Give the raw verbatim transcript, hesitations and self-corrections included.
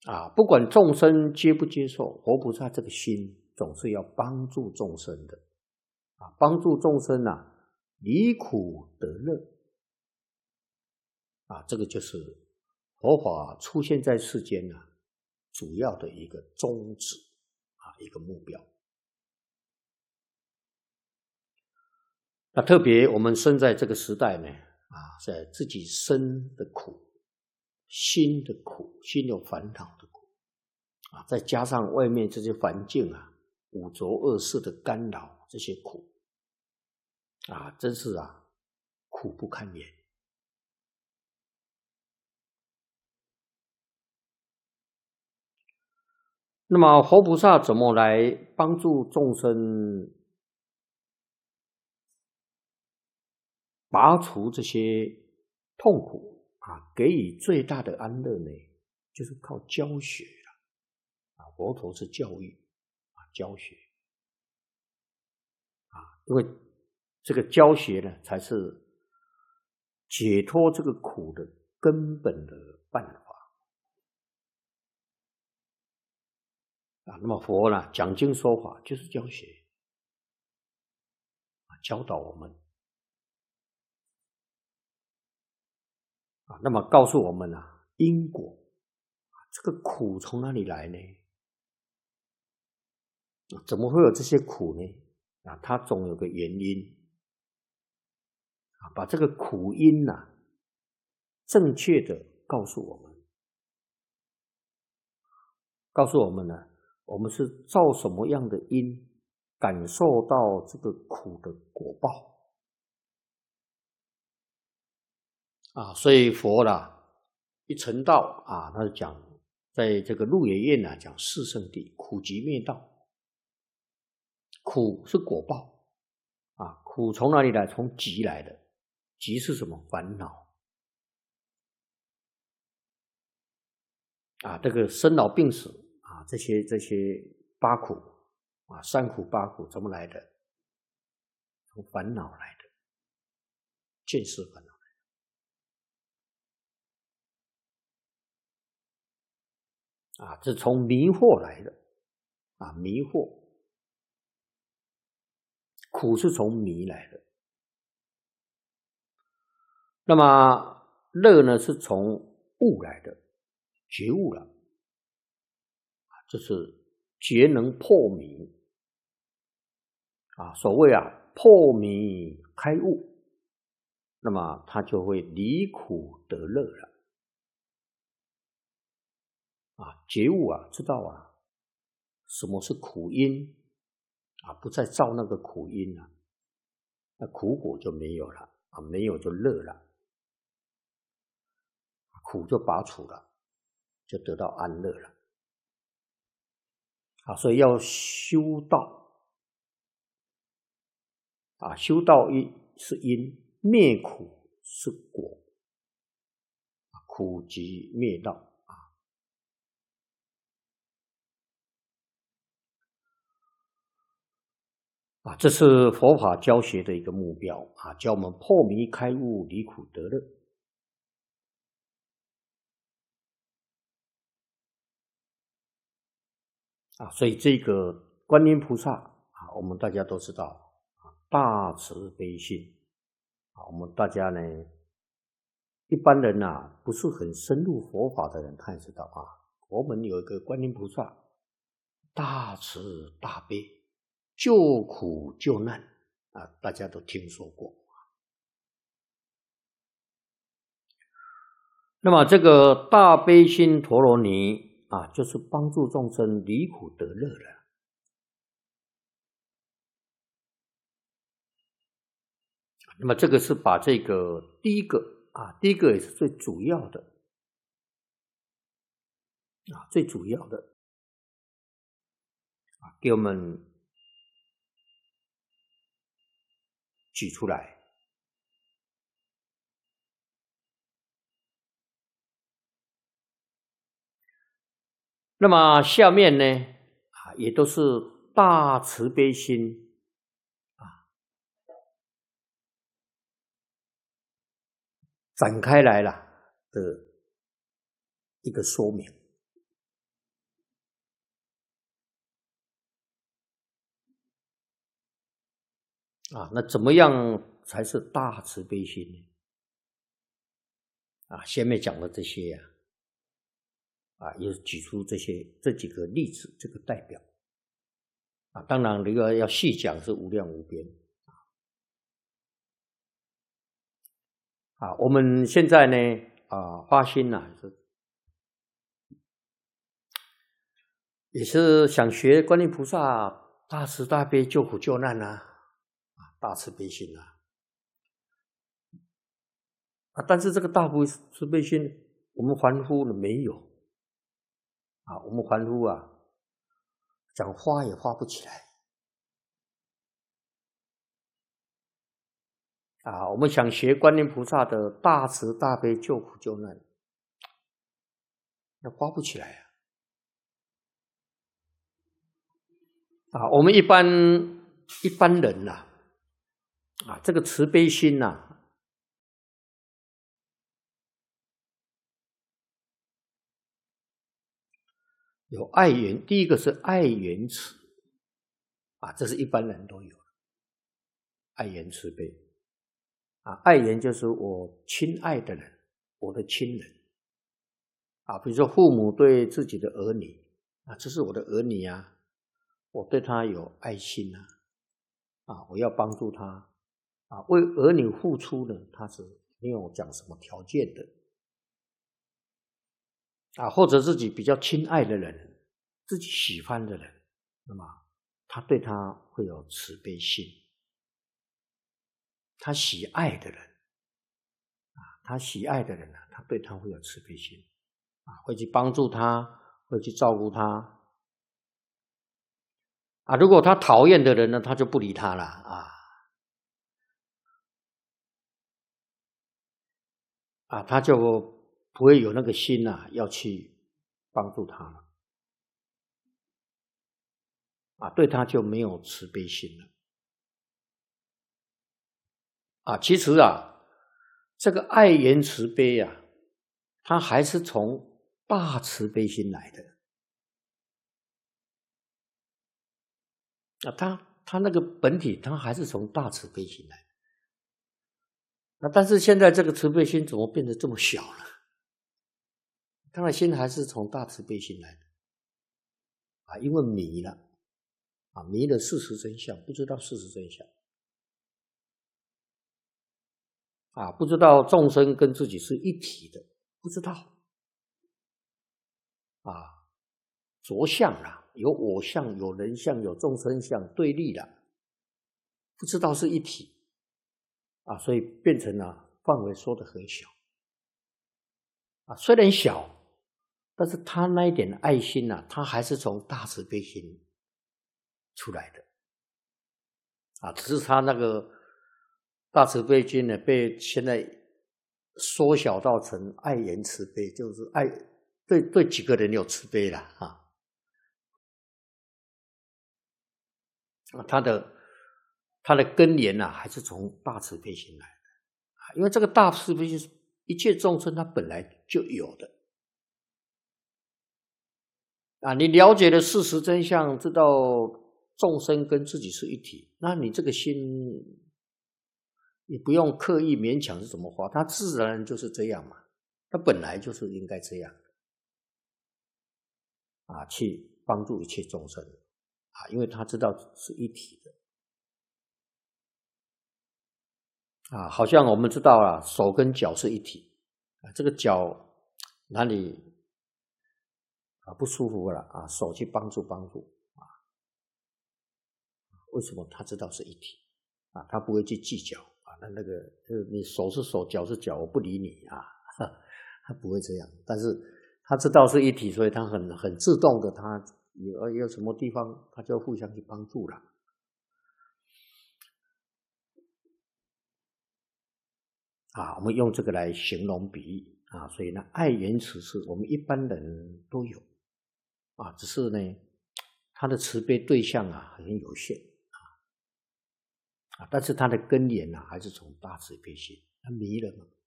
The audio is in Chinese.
啊，不管众生接不接受，活菩萨这个心总是要帮助众生的啊，帮助众生啊，离苦得乐啊，这个就是佛法出现在世间啊，主要的一个宗旨啊，一个目标。那特别我们生在这个时代呢，啊，在自己生的苦，心的苦，心有烦恼的苦啊，再加上外面这些环境啊，五浊恶世的干扰，这些苦啊，真是啊，苦不堪言。那么佛菩萨怎么来帮助众生拔除这些痛苦啊，给予最大的安乐呢？就是靠教学啊，佛陀是教育啊，教学啊，因为这个教学呢，才是解脱这个苦的根本的办法啊。那么佛呢，讲经说法就是教学啊，教导我们啊，那么告诉我们啊，因果这个苦从哪里来呢？怎么会有这些苦呢？啊，它总有个原因啊，把这个苦因啊，正确的告诉我们，告诉我们呢，我们是造什么样的因，感受到这个苦的果报啊。所以佛啦，一成道啊，他就讲，在这个鹿野苑啊，讲四圣谛，苦集灭道。苦是果报啊，苦从哪里来？从集来的。集是什么？烦恼啊，这个生老病死啊，这些这些八苦啊，三苦八苦怎么来的？从烦恼来的，见识烦恼来的啊，这从迷惑来的啊，迷惑。苦是从迷来的，那么乐呢是从悟来的，觉悟了，这是觉能破迷啊。所谓啊，破迷开悟，那么他就会离苦得乐了啊。觉悟啊，知道啊，什么是苦因啊，不再造那个苦因了，那苦果就没有了啊，没有就乐了，苦就拔除了，就得到安乐了啊。所以要修道啊，修道因是因，灭苦是果，苦集灭道啊。啊，这是佛法教学的一个目标啊，教我们破迷开悟，离苦得乐。啊，所以这个观音菩萨啊，我们大家都知道啊，大慈悲心啊，我们大家呢，一般人呐、啊，不是很深入佛法的人，他也知道啊，我们有一个观音菩萨，大慈大悲，救苦救难啊，大家都听说过。那么这个大悲心陀罗尼啊，就是帮助众生离苦得乐了。那么这个是把这个第一个啊，第一个也是最主要的啊，最主要的啊，给我们举出来。那么下面呢啊，也都是大慈悲心啊展开来了的一个说明啊，那怎么样才是大慈悲心呢？啊，下面讲的这些呀、啊，啊，也举出这些这几个例子，这个代表。啊，当然这个要细讲是无量无边。啊，我们现在呢，啊，发心呐、啊，是也是想学观音菩萨大慈大悲救苦救难啊，啊，大慈悲心啊。啊，但是这个大慈悲心，我们凡夫呢没有。啊，我们凡夫啊，讲发也发不起来。啊，我们想学观音菩萨的大慈大悲救苦救难，那发不起来啊！啊，我们一般一般人呐、啊，啊，这个慈悲心呐、啊，有爱缘，第一个是爱缘慈，啊，这是一般人都有的，爱缘慈悲。啊，爱缘就是我亲爱的人，我的亲人。啊，比如说父母对自己的儿女，啊，这是我的儿女啊，我对他有爱心啊，啊，我要帮助他，啊，为儿女付出呢，他是没有讲什么条件的。啊，或者自己比较亲爱的人，自己喜欢的人，那么他对他会有慈悲心。他喜爱的人，啊，他喜爱的人呢、啊，他对他会有慈悲心，啊，会去帮助他，会去照顾他。啊，如果他讨厌的人呢，他就不理他了啊。啊，他就不会有那个心啊，要去帮助他了。啊，对他就没有慈悲心了。啊，其实啊，这个爱缘慈悲啊，它还是从大慈悲心来的。啊，它它那个本体，它还是从大慈悲心来的。那但是现在这个慈悲心怎么变得这么小了？当然心还是从大慈悲心来的。啊，因为迷了，啊，迷了事实真相，不知道事实真相。啊，不知道众生跟自己是一体的，不知道。啊，着相啦，有我相，有人相，有众生相，对立的，不知道是一体。啊，所以变成了范围缩得很小。啊，虽然小，但是他那一点爱心啊，他还是从大慈悲心出来的。啊，只是他那个大慈悲心呢，被现在缩小到成爱缘慈悲，就是爱对对几个人有慈悲了啊。啊，他的他的根源啊，还是从大慈悲心来的。啊，因为这个大慈悲心，一切众生他本来就有的。啊，你了解了事实真相，知道众生跟自己是一体，那你这个心，你不用刻意勉强是怎么发，它自然就是这样嘛，它本来就是应该这样。啊，去帮助一切众生。啊，因为他知道是一体的。啊，好像我们知道了，手跟脚是一体。啊，这个脚哪里啊不舒服了啊，手去帮助帮助啊。为什么他知道是一体？啊，他不会去计较啊。那那个，就是你手是手，脚是脚，我不理你啊，他不会这样。但是他知道是一体，所以他很很自动的，他有有什么地方，他就互相去帮助了。啊，我们用这个来形容比喻啊，所以呢，爱缘慈是我们一般人都有啊，只是呢，他的慈悲对象啊很有限啊，啊，但是他的根源啊还是从大慈悲心，他迷了嘛。